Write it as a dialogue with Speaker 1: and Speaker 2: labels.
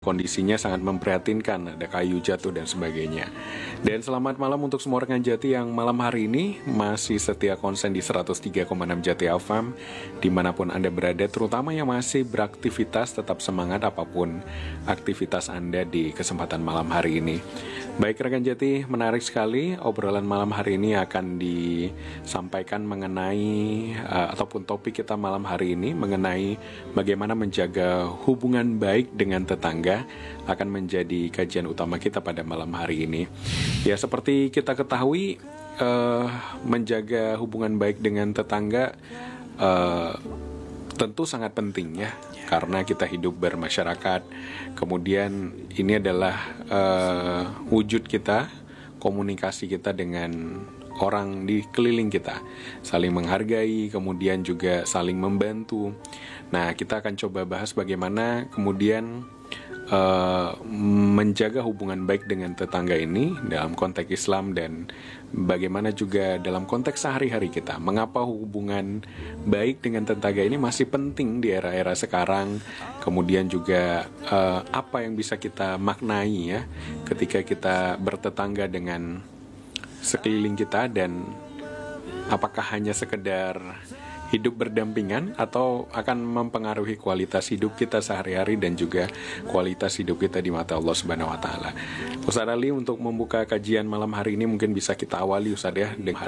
Speaker 1: kondisinya sangat memprihatinkan, ada kayu jatuh dan sebagainya. Dan selamat malam untuk semua rekan Jati yang malam hari ini masih setia konsen di 103,6 Jati FM dimanapun Anda berada, terutama yang masih beraktivitas. Tetap semangat apapun aktivitas Anda di kesempatan malam hari ini. Baik rekan Jati, menarik sekali obrolan malam hari ini akan disampaikan mengenai ataupun topik kita malam hari ini mengenai bagaimana menjaga hubungan baik dengan tetangga akan menjadi kajian utama kita pada malam hari ini. Ya, seperti kita ketahui, menjaga hubungan baik dengan tetangga tentu sangat penting ya, karena kita hidup bermasyarakat. Kemudian ini adalah wujud kita, komunikasi kita dengan orang di keliling kita, saling menghargai, kemudian juga saling membantu. Nah, kita akan coba bahas bagaimana kemudian menjaga hubungan baik dengan tetangga ini dalam konteks Islam, dan bagaimana juga dalam konteks sehari-hari kita. Mengapa hubungan baik dengan tetangga ini masih penting di era-era sekarang. Kemudian juga apa yang bisa kita maknai ya ketika kita bertetangga dengan sekeliling kita, dan apakah hanya sekedar hidup berdampingan atau akan mempengaruhi kualitas hidup kita sehari-hari dan juga kualitas hidup kita di mata Allah Subhanahu wa taala. Ustaz Ali, untuk membuka kajian malam hari ini mungkin bisa kita awali Ustaz ya dengan